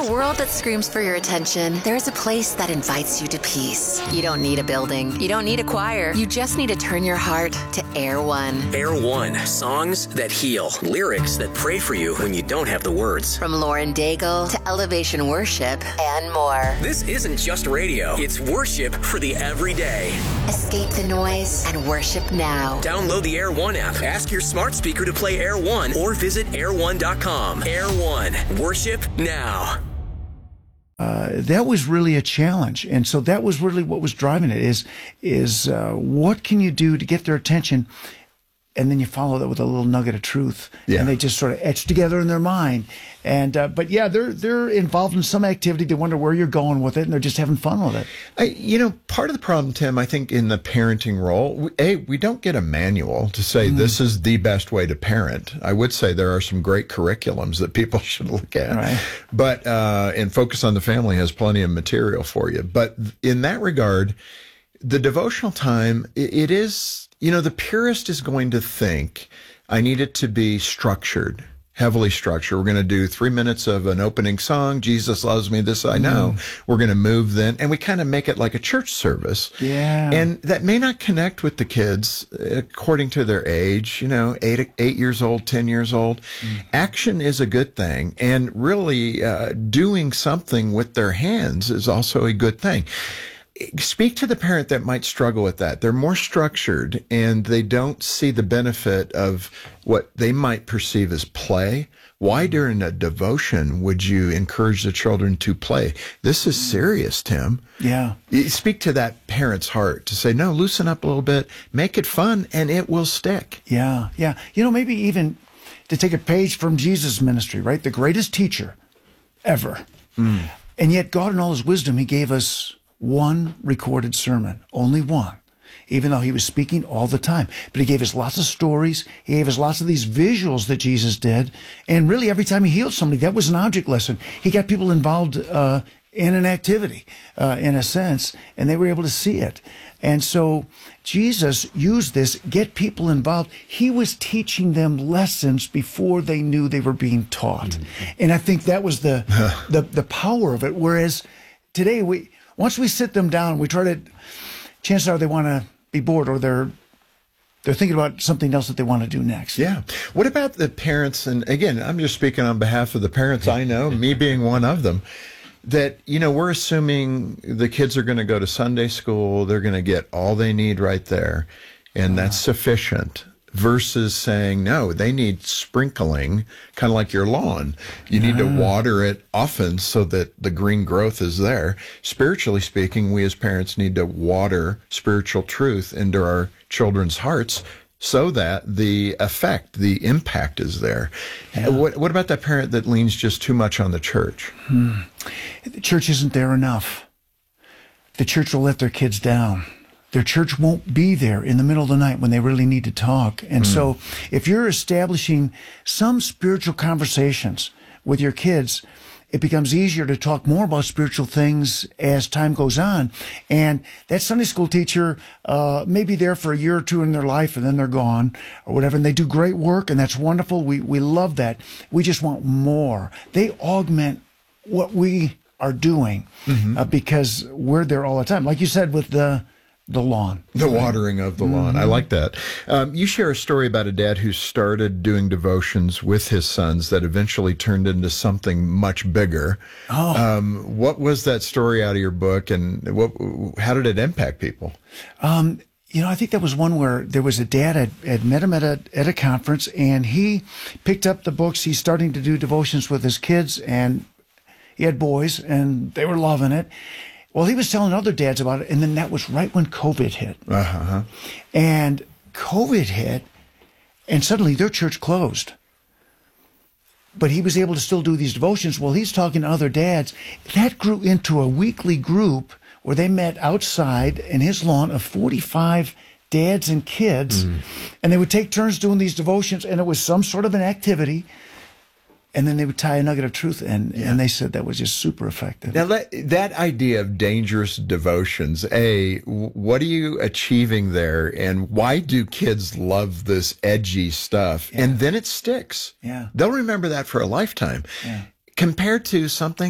a world that screams for your attention, there's a place that invites you to peace. You don't need a building. You don't need a choir. You just need to turn your heart to Air One. Air One. Songs that heal. Lyrics that pray for you when you don't have the words. From Lauren Daigle to Elevation Worship and more. This isn't just radio. It's worship for the everyday. Escape the noise and worship now. Download the Air One app. Ask your smart speaker to play Air One or visit air1.com. Air One. Worship now. That was really a challenge. And so that was really what was driving it is what can you do to get their attention? And then you follow that with a little nugget of truth. Yeah. And they just sort of etch together in their mind. And but yeah, they're involved in some activity. They wonder where you're going with it, and they're just having fun with it. Part of the problem, Tim, I think in the parenting role, we don't get a manual to say this is the best way to parent. I would say there are some great curriculums that people should look at. Right. But and Focus on the Family has plenty of material for you. But in that regard, the devotional time, it is, the purist is going to think, I need it to be structured, heavily structured. We're going to do 3 minutes of an opening song. Jesus loves me, this I know. We're going to move then. And we kind of make it like a church service. Yeah. And that may not connect with the kids according to their age, 8 years old, 10 years old. Action is a good thing. And really doing something with their hands is also a good thing. Speak to the parent that might struggle with that. They're more structured and they don't see the benefit of what they might perceive as play. Why during a devotion would you encourage the children to play? This is serious, Tim. Yeah. Speak to that parent's heart to say, no, loosen up a little bit, make it fun, and it will stick. Yeah, yeah. Maybe even to take a page from Jesus' ministry, right? The greatest teacher ever. And yet God in all his wisdom, he gave us one recorded sermon, only one, even though he was speaking all the time. But he gave us lots of stories. He gave us lots of these visuals that Jesus did. And really, every time he healed somebody, that was an object lesson. He got people involved in an activity, in a sense, and they were able to see it. And so Jesus used this, get people involved. He was teaching them lessons before they knew they were being taught. And I think that was the power of it. Whereas today, once we sit them down, we try to, chances are they want to be bored or they're thinking about something else that they want to do next. Yeah. What about the parents? And again, I'm just speaking on behalf of the parents I know, me being one of them, that, we're assuming the kids are going to go to Sunday school. They're going to get all they need right there. And that's sufficient. Versus saying, no, they need sprinkling, kind of like your lawn. You need to water it often so that the green growth is there. Spiritually speaking, we as parents need to water spiritual truth into our children's hearts so that the effect, the impact is there. Yeah. What about that parent that leans just too much on the church? The church isn't there enough. The church will let their kids down. Their church won't be there in the middle of the night when they really need to talk. And so if you're establishing some spiritual conversations with your kids, it becomes easier to talk more about spiritual things as time goes on. And that Sunday school teacher may be there for a year or two in their life and then they're gone or whatever. And they do great work and that's wonderful. We love that. We just want more. They augment what we are doing because we're there all the time. Like you said with the lawn. The watering of the lawn. I like that. You share a story about a dad who started doing devotions with his sons that eventually turned into something much bigger. What was that story out of your book, and how did it impact people? I think that was one where there was a dad had met him at a conference, and he picked up the books. He's starting to do devotions with his kids, and he had boys, and they were loving it. Well, he was telling other dads about it, and then that was right when COVID hit. And COVID hit, and suddenly their church closed. But he was able to still do these devotions. Well, he's talking to other dads. That grew into a weekly group where they met outside in his lawn of 45 dads and kids, and they would take turns doing these devotions, and it was some sort of an activity. And then they would tie a nugget of truth, and they said that was just super effective. Now, that idea of dangerous devotions, what are you achieving there, and why do kids love this edgy stuff? And then it sticks. They'll remember that for a lifetime. Compared to something